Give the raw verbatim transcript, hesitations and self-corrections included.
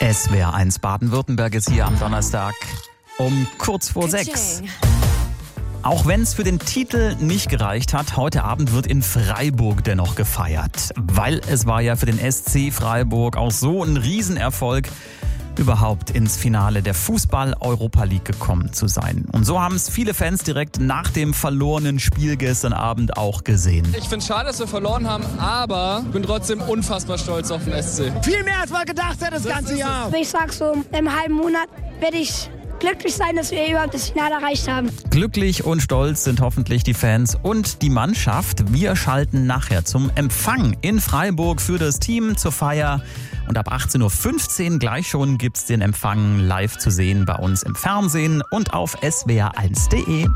S W R eins Baden-Württemberg ist hier am Donnerstag um kurz vor sechs. Auch wenn es für den Titel nicht gereicht hat, heute Abend wird in Freiburg dennoch gefeiert. Weil es war ja für den S C Freiburg auch so ein Riesenerfolg, überhaupt ins Finale der Fußball-Europa League gekommen zu sein. Und so haben es viele Fans direkt nach dem verlorenen Spiel gestern Abend auch gesehen. Ich finde es schade, dass wir verloren haben, aber bin trotzdem unfassbar stolz auf den S C. Viel mehr als man gedacht hat das, das ganze Jahr. Ich sag so, im halben Monat werde ich glücklich sein, dass wir überhaupt das Finale erreicht haben. Glücklich und stolz sind hoffentlich die Fans und die Mannschaft. Wir schalten nachher zum Empfang in Freiburg für das Team zur Feier. Und ab achtzehn Uhr fünfzehn gleich schon gibt's den Empfang live zu sehen bei uns im Fernsehen und auf S W R eins punkt de.